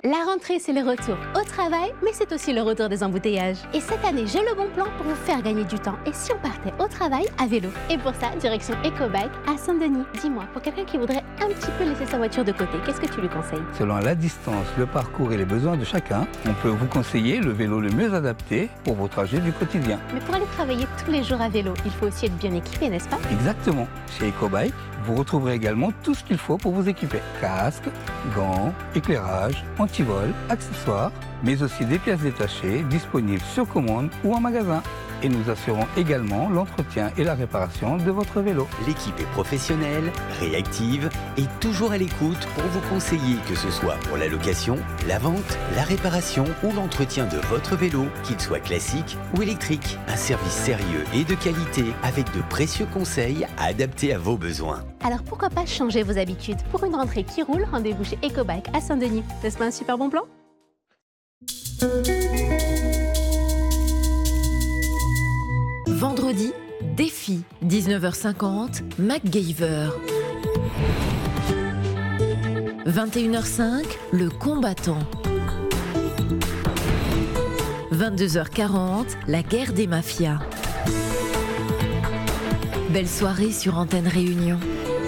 La rentrée, c'est le retour au travail, mais c'est aussi le retour des embouteillages. Et cette année, j'ai le bon plan pour vous faire gagner du temps. Et si on partait au travail à vélo? Et pour ça, direction EcoBike à Saint-Denis. Dis-moi, pour quelqu'un qui voudrait un petit peu laisser sa voiture de côté, qu'est-ce que tu lui conseilles? Selon la distance, le parcours et les besoins de chacun, on peut vous conseiller le vélo le mieux adapté pour vos trajets du quotidien. Mais pour aller travailler tous les jours à vélo, il faut aussi être bien équipé, n'est-ce pas? Exactement. Chez EcoBike, vous retrouverez également tout ce qu'il faut pour vous équiper. Casque, gants, éclairage, antivol, accessoires, mais aussi des pièces détachées disponibles sur commande ou en magasin. Et nous assurons également l'entretien et la réparation de votre vélo. L'équipe est professionnelle, réactive et toujours à l'écoute pour vous conseiller, que ce soit pour la location, la vente, la réparation ou l'entretien de votre vélo, qu'il soit classique ou électrique. Un service sérieux et de qualité avec de précieux conseils adaptés à vos besoins. Alors pourquoi pas changer vos habitudes? Pour une rentrée qui roule, rendez-vous chez EcoBike à Saint-Denis. N'est-ce pas un super bon plan? Vendredi, défi, 19h50, MacGyver. 21h05, le combattant. 22h40, la guerre des mafias. Belle soirée sur Antenne Réunion.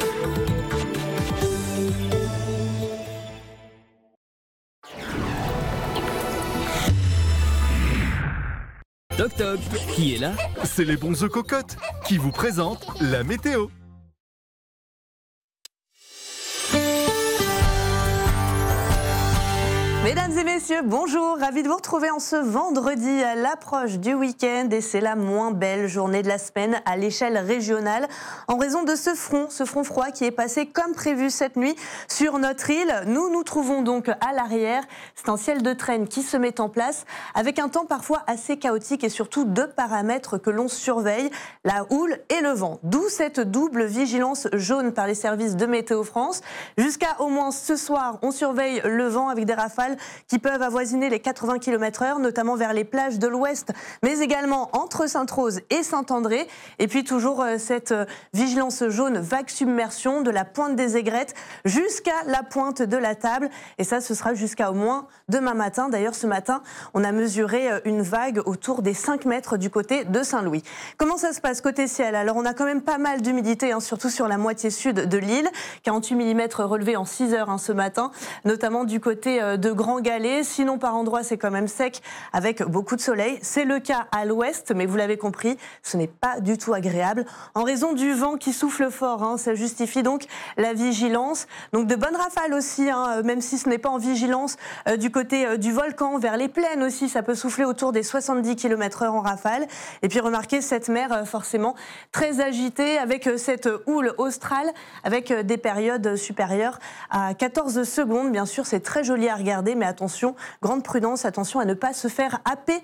Toc toc, qui est là? C'est les bons œufs cocottes qui vous présentent la météo. Mesdames et messieurs, bonjour, ravi de vous retrouver en ce vendredi à l'approche du week-end et c'est la moins belle journée de la semaine à l'échelle régionale en raison de ce front froid qui est passé comme prévu cette nuit sur notre île. Nous nous trouvons donc à l'arrière, c'est un ciel de traîne qui se met en place avec un temps parfois assez chaotique et surtout deux paramètres que l'on surveille, la houle et le vent. D'où cette double vigilance jaune par les services de Météo France. Jusqu'à au moins ce soir, on surveille le vent avec des rafales qui peuvent avoisiner les 80 km/h, notamment vers les plages de l'Ouest, mais également entre Sainte-Rose et Saint-André. Et puis toujours cette vigilance jaune vague submersion de la pointe des Aigrettes jusqu'à la pointe de la Table. Et ça, ce sera jusqu'à au moins demain matin. D'ailleurs, ce matin, on a mesuré une vague autour des 5 mètres du côté de Saint-Louis. Comment ça se passe côté ciel? Alors, on a quand même pas mal d'humidité, surtout sur la moitié sud de l'île. 48 mm relevés en 6 heures ce matin, notamment du côté de Grand Galets. Sinon, par endroits, c'est quand même sec avec beaucoup de soleil. C'est le cas à l'ouest, mais vous l'avez compris, ce n'est pas du tout agréable en raison du vent qui souffle fort. Ça justifie donc la vigilance. Donc de bonnes rafales aussi, même si ce n'est pas en vigilance du côté du volcan, vers les plaines aussi, ça peut souffler autour des 70 km/h en rafale. Et puis remarquez cette mer forcément très agitée avec cette houle australe avec des périodes supérieures à 14 secondes. Bien sûr, c'est très joli à regarder, mais attention, grande prudence, attention à ne pas se faire happer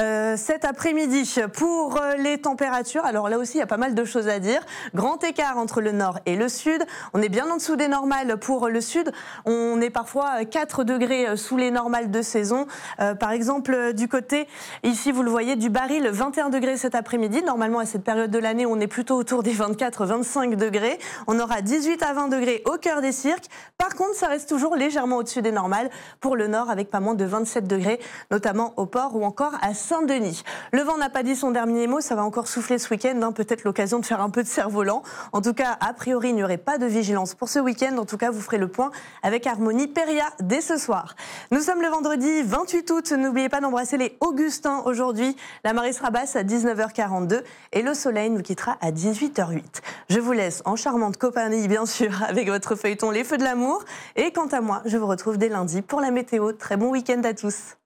cet après-midi. Pour les températures, alors là aussi il y a pas mal de choses à dire. Grand écart entre le nord et le sud. On est bien en dessous des normales pour le sud. On est parfois 4 degrés sous les normales de saison. Par exemple, du côté, ici vous le voyez, du Baril, 21 degrés cet après-midi. Normalement à cette période de l'année, on est plutôt autour des 24-25 degrés. On aura 18 à 20 degrés au cœur des cirques. Par contre, ça reste toujours légèrement au-dessus des normales pour le nord avec pas moins de 27 degrés, notamment au port ou encore à Saint-Denis. Le vent n'a pas dit son dernier mot, ça va encore souffler ce week-end, peut-être l'occasion de faire un peu de cerf-volant. En tout cas, a priori, il n'y aurait pas de vigilance pour ce week-end. En tout cas, vous ferez le point avec Harmonie Péria dès ce soir. Nous sommes le vendredi 28 août, n'oubliez pas d'embrasser les Augustins aujourd'hui. La marée sera basse à 19h42 et le soleil nous quittera à 18h08. Je vous laisse en charmante compagnie, bien sûr, avec votre feuilleton Les Feux de l'amour. Et quant à moi, je vous retrouve dès lundi pour la météo. Très bon week-end à tous.